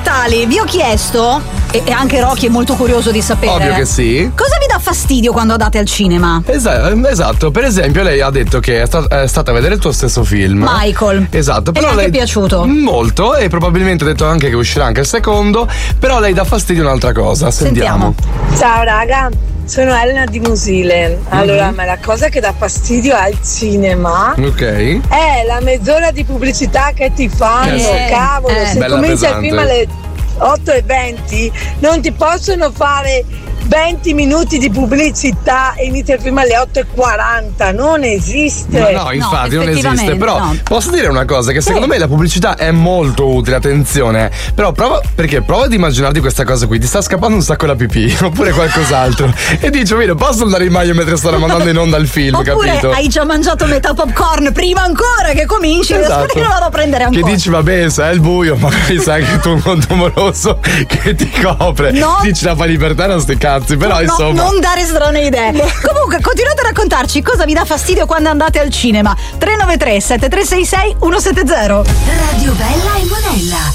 Natali vi ho chiesto, e anche Rocky è molto curioso di sapere. Ovvio che sì. Cosa vi dà fastidio quando andate al cinema? Esatto, per esempio lei ha detto che è stata a vedere il tuo stesso film, Michael. Esatto, però e le è lei piaciuto molto, e probabilmente ha detto anche che uscirà anche il secondo, però lei dà fastidio un'altra cosa. Sentiamo. Ciao raga, sono Elena di Musile. Allora, ma la cosa che dà fastidio al cinema è la mezz'ora di pubblicità che ti fanno. Cavolo, se bella comincia pesante. il film alle 8:20 non ti possono fare 20 minuti di pubblicità e inizia il film alle 8:40, non esiste. No, infatti non esiste. Però posso dire una cosa, che secondo me la pubblicità è molto utile, attenzione. Però prova ad immaginarti questa cosa qui, ti sta scappando un sacco la pipì oppure qualcos'altro e dici, vedi, posso andare in bagno mentre stanno mandando in onda il film, oppure capito? hai già mangiato metà popcorn prima ancora che cominci, aspetta che lo vado a prendere ancora. Che dici, vabbè, se è il buio magari sai che tu un conto moroso che ti copre, dici la fa libertà, non sti cazzi, però insomma non dare strane idee. Comunque continuate a raccontarci cosa vi dà fastidio quando andate al cinema. 393 7366 170. Radio Bella e Monella.